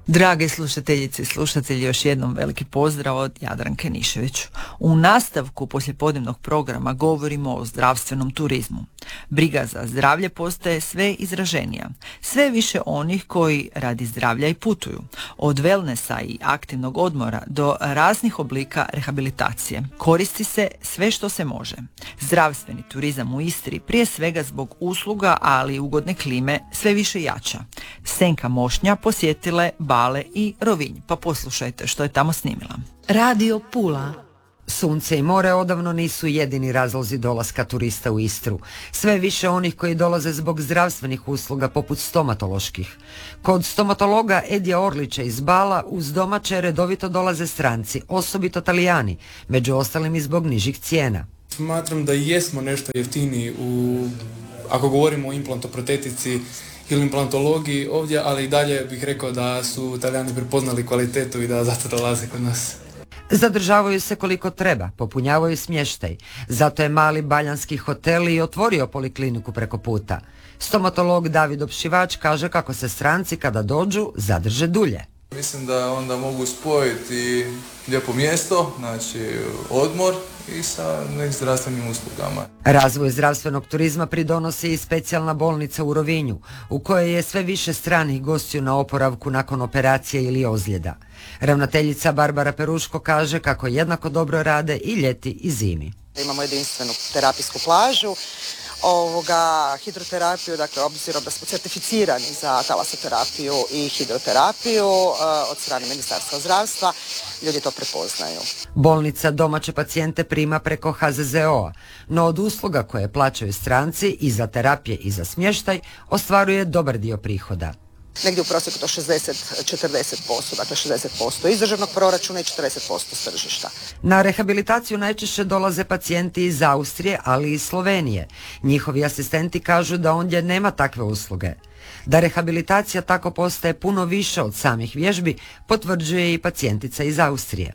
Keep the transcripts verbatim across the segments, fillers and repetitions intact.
Drage slušateljice i slušatelji, još jednom veliki pozdrav od Jadranke Nišević. U nastavku poslijepodnevnog programa govorimo o zdravstvenom turizmu. Briga za zdravlje postaje sve izraženija. Sve više onih koji radi zdravlja i putuju. Od wellnessa i aktivnog odmora do raznih oblika rehabilitacije. Koristi se sve što se može. Zdravstveni turizam u Istri prije svega zbog usluga, ali i ugodne klime sve više jača. Senka Mošnja posjetila je Bale i Rovinj, pa poslušajte što je tamo snimila. Radio Pula. Sunce i more odavno nisu jedini razlozi dolaska turista u Istru. Sve više onih koji dolaze zbog zdravstvenih usluga poput stomatoloških. Kod stomatologa Edija Orlića iz Bala uz domaće redovito dolaze stranci, osobito Talijani, među ostalim i zbog nižih cijena. Smatram da jesmo nešto jeftiniji u, ako govorimo o implantoprotetici ili implantologiji ovdje, ali i dalje bih rekao da su Talijani prepoznali kvalitetu i da zato dolaze kod nas. Zadržavaju se koliko treba, popunjavaju smještaj. Zato je mali baljanski hotel i otvorio polikliniku preko puta. Stomatolog David Opšivač kaže kako se stranci kada dođu zadrže dulje. Mislim da onda mogu spojiti lijepo mjesto, znači odmor i sa nekim zdravstvenim uslugama. Razvoj zdravstvenog turizma pridonosi i specijalna bolnica u Rovinju, u kojoj je sve više stranih gostiju na oporavku nakon operacije ili ozljeda. Ravnateljica Barbara Peruško kaže kako jednako dobro rade i ljeti i zimi. Imamo jedinstvenu terapijsku plažu, ovoga, hidroterapiju, dakle obzirom da smo certificirani za talasoterapiju i hidroterapiju od strane Ministarstva zdravstva, ljudi to prepoznaju. Bolnica domaće pacijente prima preko H Z Z O-a, no od usluga koje plaćaju stranci i za terapije i za smještaj ostvaruje dobar dio prihoda. Negdje u prosjeku to šezdeset do četrdeset posto, dakle šezdeset posto iz državnog proračuna i četrdeset posto s tržišta. Na rehabilitaciju najčešće dolaze pacijenti iz Austrije, ali i Slovenije. Njihovi asistenti kažu da ondje nema takve usluge. Da rehabilitacija tako postaje puno više od samih vježbi, potvrđuje i pacijentica iz Austrije.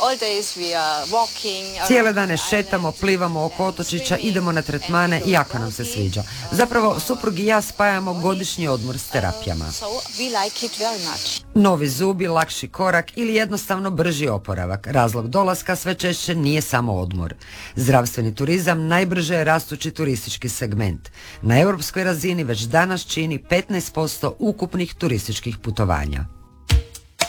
Cijele dane šetamo, plivamo oko otočića, idemo na tretmane i jako nam se sviđa. Zapravo, suprug i ja spajamo godišnji odmor s terapijama. Novi zubi, lakši korak ili jednostavno brži oporavak. Razlog dolaska sve češće nije samo odmor. Zdravstveni turizam najbrže je rastući turistički segment. Na europskoj razini već danas čini petnaest posto ukupnih turističkih putovanja.